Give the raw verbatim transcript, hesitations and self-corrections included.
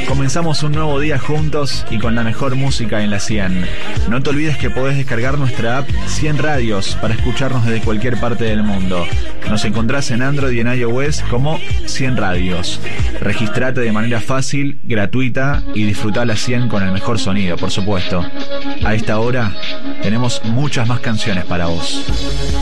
Comenzamos un nuevo día juntos y con la mejor música en la cien. No te olvides que podés descargar nuestra app cien Radios para escucharnos desde cualquier parte del mundo. Nos encontrás en Android y en iOS como cien Radios. Registrate de manera fácil, gratuita y disfrutá la cien con el mejor sonido, por supuesto. A esta hora tenemos muchas más canciones para vos.